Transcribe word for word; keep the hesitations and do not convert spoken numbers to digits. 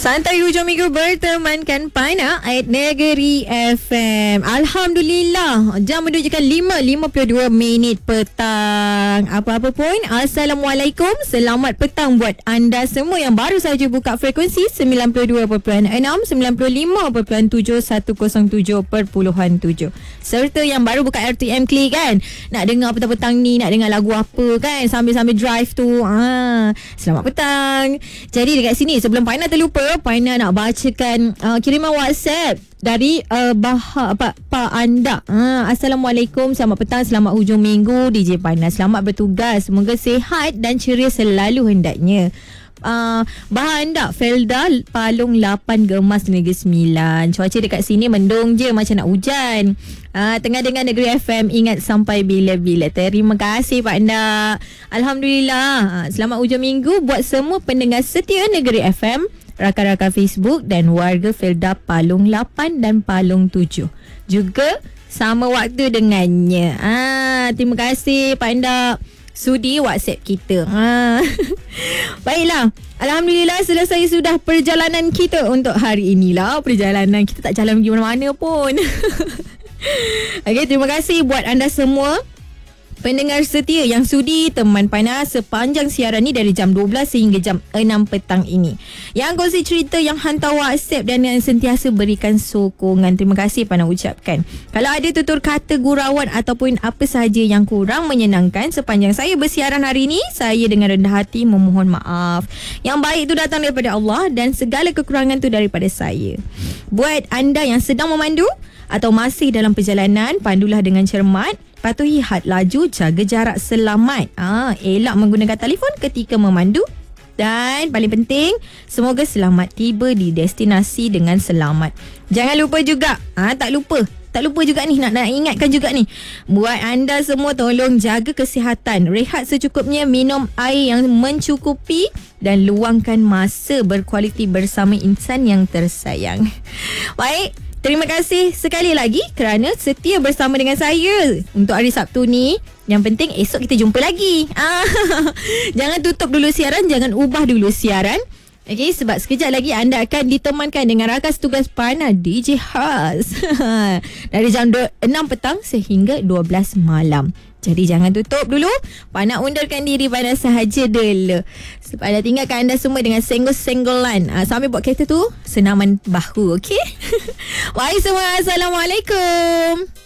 Santai hujung minggu bertemankan Pana Ait Negeri F M. Alhamdulillah, jam menunjukkan lima lima puluh dua minit petang. Apa-apa pun, Assalamualaikum. Selamat petang buat anda semua yang baru saja buka frekuensi sembilan puluh dua perpuluhan enam, sembilan puluh lima perpuluhan tujuh, seratus tujuh perpuluhan tujuh. Serta yang baru buka R T M Klik kan. Nak dengar petang-petang ni, nak dengar lagu apa kan sambil-sambil drive tu. Ah, selamat petang. Jadi dekat sini sebelum Pana terlupa, Pana nak bacakan uh, kiriman WhatsApp dari uh, bah apa pak anda. Uh, Assalamualaikum, selamat petang, selamat hujung minggu D J Pana. Selamat bertugas, semoga sihat dan ceria selalu hendaknya. Uh, bahan anda Felda Palung lapan Gemas Negeri sembilan. Cuaca dekat sini mendung je, macam nak hujan. uh, Tengah dengar Negeri F M, ingat sampai bila-bila. Terima kasih Pak Anda. Alhamdulillah. uh, Selamat hujung minggu buat semua pendengar setia Negeri F M, rakan-rakan Facebook dan warga Felda Palung lapan dan Palung tujuh. Juga sama waktu dengannya. ah, Terima kasih Pak Anda sudi WhatsApp kita. ha. Baiklah, Alhamdulillah selesai sudah perjalanan kita untuk hari inilah. Perjalanan kita tak jalan pergi mana-mana pun. Okay, terima kasih buat anda semua pendengar setia yang sudi teman Pana sepanjang siaran ni dari jam dua belas sehingga jam enam petang ini. Yang kongsi cerita, yang hantar WhatsApp dan yang sentiasa berikan sokongan. Terima kasih Pana ucapkan. Kalau ada tutur kata, gurauan ataupun apa sahaja yang kurang menyenangkan sepanjang saya bersiaran hari ini, saya dengan rendah hati memohon maaf. Yang baik tu datang daripada Allah dan segala kekurangan tu daripada saya. Buat anda yang sedang memandu atau masih dalam perjalanan, pandulah dengan cermat. Patuhi had laju, jaga jarak selamat. Ah, elak menggunakan telefon ketika memandu. Dan paling penting, semoga selamat tiba di destinasi dengan selamat. Jangan lupa juga, ah, tak lupa. Tak lupa juga ni, nak, nak ingatkan juga ni. Buat anda semua tolong jaga kesihatan. Rehat secukupnya, minum air yang mencukupi dan luangkan masa berkualiti bersama insan yang tersayang. Baik. Terima kasih sekali lagi kerana setia bersama dengan saya untuk hari Sabtu ni. Yang penting esok kita jumpa lagi. Ah, jangan tutup dulu siaran, jangan ubah dulu siaran. Okey, sebab sekejap lagi anda akan ditemankan dengan rakan setugas Pana D J Haz dari jam enam petang sehingga dua belas malam. Jadi jangan tutup dulu. Pana undurkan diri pada sahaja dulu. Sebab anda tinggalkan anda semua dengan senggol-senggolan. Uh, sambil buat kereta tu, senaman bahu. Okey? Wahai semua, Assalamualaikum.